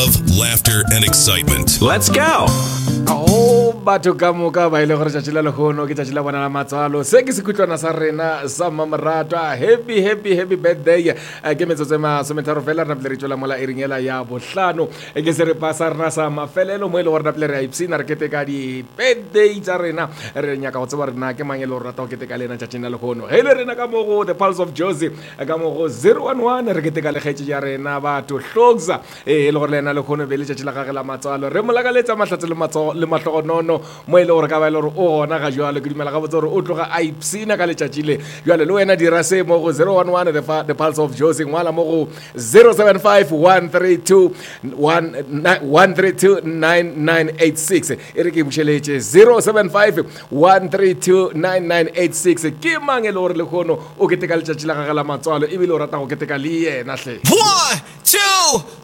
Of laughter and excitement. Let's go. Oh, batho ka moka ba ile gore tšatši la lekgono ke tšatši la bona la matswalo se ke sekutlwana sa rena sa mmamoratwa happy birthday ke metsotso masometharo fela rena pele re tšwela mola eringela ya bohlano ke se re pasa rena sa mafelelo mo e le gore rena pele re a ipsina re keteka di-birthday tša rena re nyaka go tseba rena ke mang e le gore rata go keteka le ena tšatšing la lekgono ge le rena ka mo go the pulse of josie ka mo go 011 re keteka lekgetše ja rena batho hloksa e le gore le ena lekgono be le tšatši la gage la matswalo re molakaletša mahlatse le mahlogonono mo e le gore ka ba e le gore o gona ga jalo ke dumela gabotse gore o tloga a ipsina ka letšatši le jale le wena dira se mo go 011 the pulse of josie ngwala mo go 075 132 9986 e re ke bušeletše 075 132 9986 ke mang e le gore lekgono o keteka letšatši la gage la matswalo ebile o rata go keteka le yena hle 1, 2